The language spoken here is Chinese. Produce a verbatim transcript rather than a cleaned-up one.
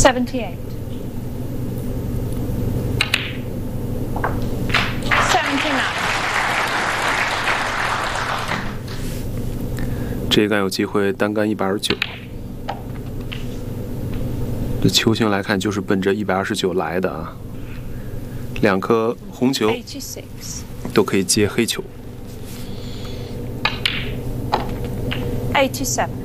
Seventy-eight. Seventy-nine. 这一杆有机会单杆一百二十九。这球形来看，就是奔着一百二十九来的啊。两颗红球 Eighty-six. 都可以接黑球。 Eighty-seven.